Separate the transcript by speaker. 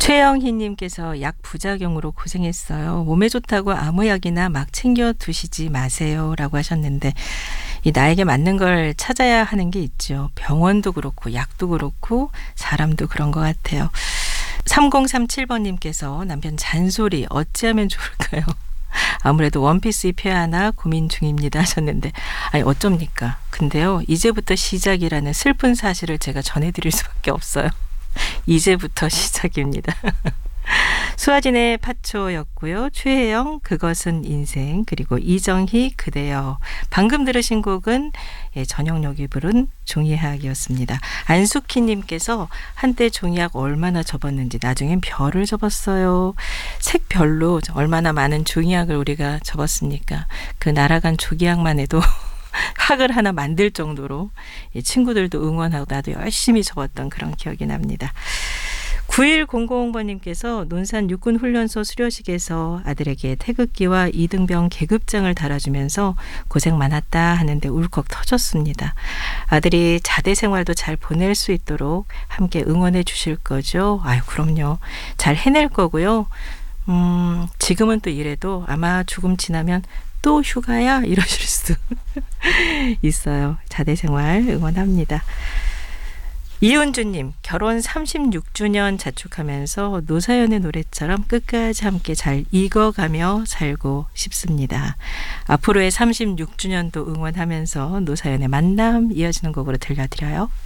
Speaker 1: 최영희님께서 약 부작용으로 고생했어요. 몸에 좋다고 아무 약이나 막 챙겨 두시지 마세요라고 하셨는데 이 나에게 맞는 걸 찾아야 하는 게 있죠. 병원도 그렇고 약도 그렇고 사람도 그런 것 같아요. 3037번님께서 남편 잔소리 어찌하면 좋을까요? 아무래도 원피스 입혀야 하나 고민 중입니다 하셨는데 아니 어쩝니까? 근데요 이제부터 시작이라는 슬픈 사실을 제가 전해드릴 수밖에 없어요. 이제부터 시작입니다. 수아진의 파초였고요. 최혜영 그것은 인생 그리고 이정희 그대여 방금 들으신 곡은 전영록이 부른 종이학이었습니다. 안숙희님께서 한때 종이학 얼마나 접었는지 나중엔 별을 접었어요. 색별로 얼마나 많은 종이학을 우리가 접었습니까? 그 날아간 종이학만 해도 학을 하나 만들 정도로 친구들도 응원하고 나도 열심히 접었던 그런 기억이 납니다. 9100번님께서 논산 육군훈련소 수료식에서 아들에게 태극기와 이등병 계급장을 달아주면서 고생 많았다 하는데 울컥 터졌습니다. 아들이 자대 생활도 잘 보낼 수 있도록 함께 응원해 주실 거죠? 아유 그럼요. 잘 해낼 거고요. 지금은 또 이래도 아마 조금 지나면 또 휴가야? 이러실 수 있어요. 자대 생활 응원합니다. 이은주님, 결혼 36주년 자축하면서 노사연의 노래처럼 끝까지 함께 잘 익어가며 살고 싶습니다. 앞으로의 36주년도 응원하면서 노사연의 만남 이어지는 곡으로 들려드려요.